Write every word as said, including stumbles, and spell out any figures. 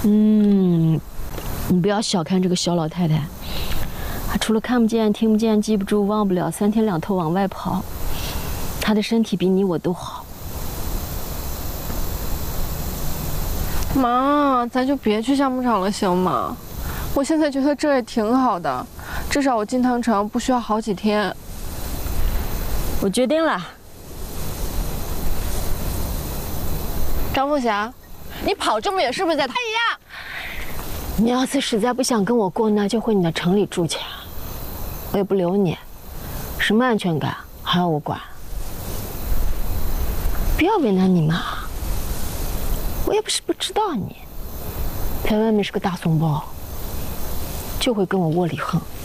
嗯，你不要小看这个小老太太，她除了看不见、听不见、记不住、忘不了，三天两头往外跑，她的身体比你我都好。 妈，咱就别去项目场了，行吗？我现在觉得这也挺好的，至少我进趟城不需要好几天。 我决定了。 张凤霞，你跑这么远是不是在？哎呀！ 你要是实在不想跟我过，那就回你的城里住去，我也不留你。什么安全感还要我管？不要为难你妈。我也不是不知道你，在外面是个大怂包，就会跟我窝里横。